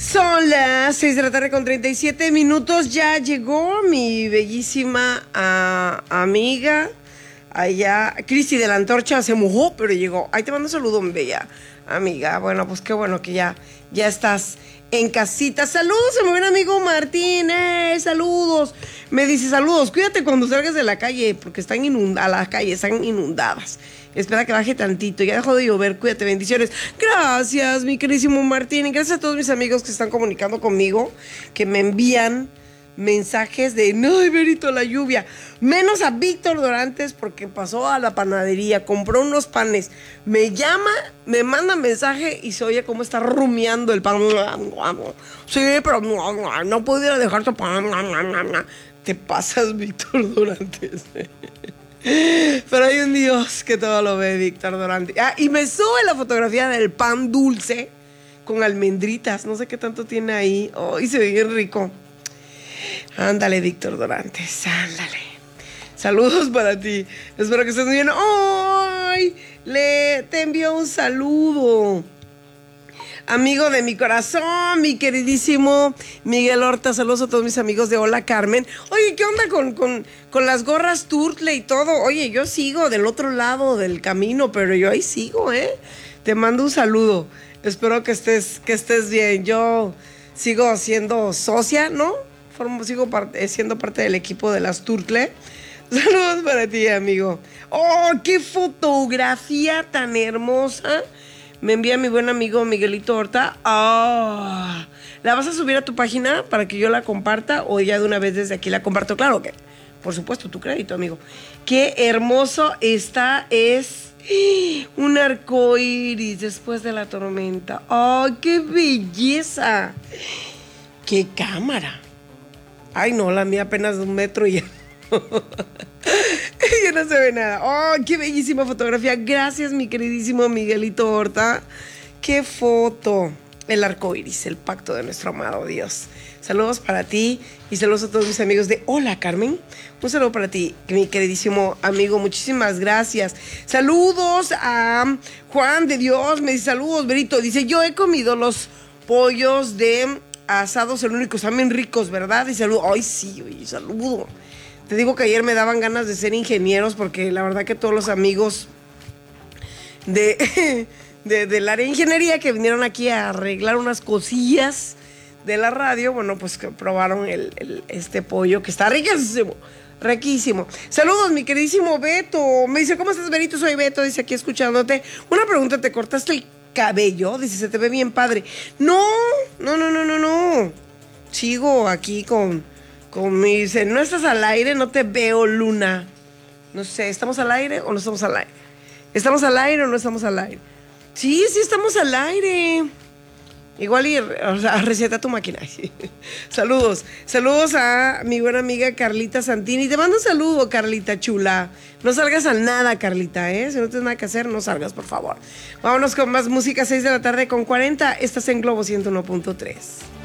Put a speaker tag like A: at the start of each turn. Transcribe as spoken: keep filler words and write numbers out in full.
A: Son las seis de la tarde con treinta y siete minutos. Ya llegó mi bellísima uh, amiga. Allá, Cristi de la Antorcha se mojó, pero llegó. Ahí te mando un saludo, mi bella amiga. Bueno, pues qué bueno que ya, ya estás en casita. Saludos a mi buen amigo Martín. Eh, saludos. Me dice saludos. Cuídate cuando salgas de la calle, porque están inundadas, las calles están inundadas. Espera que baje tantito. Ya dejó de llover. Cuídate, bendiciones. Gracias, mi queridísimo Martín. Y gracias a todos mis amigos que se están comunicando conmigo, que me envían mensajes de no, Berito, la lluvia. Menos a Víctor Dorantes, porque pasó a la panadería, compró unos panes, me llama, me manda mensaje y se oye cómo está rumiando el pan. Sí, pero no, no pudiera dejar tu pan. Te pasas, Víctor Dorantes. Pero hay un Dios que todo lo ve, Víctor Dorantes. Ah, y me sube la fotografía del pan dulce con almendritas. No sé qué tanto tiene ahí. Oh, y se ve bien rico. Ándale, Víctor Dorantes, ándale. Saludos para ti. Espero que estés muy bien. ¡Ay! Le te envío un saludo. Amigo de mi corazón, mi queridísimo Miguel Horta. Saludos a todos mis amigos de Hola Carmen. Oye, ¿qué onda con, con, con las gorras Turtle y todo? Oye, yo sigo del otro lado del camino, pero yo ahí sigo, ¿eh? Te mando un saludo. Espero que estés, que estés bien. Yo sigo siendo socia, ¿no? Formo, sigo parte, siendo parte del equipo de las Turtle. Saludos para ti, amigo. ¡Oh, qué fotografía tan hermosa! Me envía mi buen amigo Miguelito Horta. Oh, ¿la vas a subir a tu página para que yo la comparta o ya de una vez desde aquí la comparto? Claro que, por supuesto, tu crédito, amigo. Qué hermoso está, es un arco iris después de la tormenta. ¡Oh, qué belleza! ¡Qué cámara! Ay, no, la mía apenas de un metro y ya. Ya no se ve nada. ¡Oh, qué bellísima fotografía! Gracias, mi queridísimo Miguelito Horta. ¡Qué foto! El arco iris, el pacto de nuestro amado Dios. Saludos para ti y saludos a todos mis amigos de Hola Carmen. Un saludo para ti, mi queridísimo amigo. Muchísimas gracias. Saludos a Juan de Dios. Me dice saludos, Berito. Dice, yo he comido los pollos de asados, el único, están bien ricos, ¿verdad? Y saludo. Ay, sí, oye, saludo. Te digo que ayer me daban ganas de ser ingenieros porque la verdad que todos los amigos de, de, del área de ingeniería que vinieron aquí a arreglar unas cosillas de la radio, bueno, pues que probaron el, el, este pollo que está riquísimo, riquísimo. Saludos, mi queridísimo Beto. Me dice, ¿cómo estás, Berito? Soy Beto, dice aquí escuchándote. Una pregunta, ¿te cortaste el cabello? Dice, se te ve bien padre. No, no, no, no, no, no. Sigo aquí con... Como me dice, no estás al aire, no te veo, Luna. No sé, ¿estamos al aire o no estamos al aire? ¿Estamos al aire o no estamos al aire? Sí, sí estamos al aire. Igual y, o sea, receta tu máquina. Saludos. Saludos a mi buena amiga Carlita Santini. Te mando un saludo, Carlita chula. No salgas a nada, Carlita, ¿eh? Si no tienes nada que hacer, no salgas, por favor. Vámonos con más música, seis de la tarde con cuarenta. Estás en Globo ciento uno punto tres.